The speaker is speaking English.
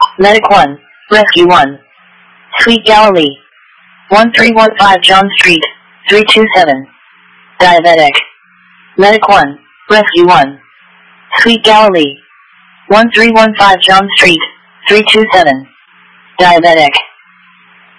Medic 1, Rescue 1. Sweet Galilee. 1315 John Street, 327. Diabetic. Medic 1, Rescue 1. Sweet Galilee. 1315 John Street, 327. Diabetic.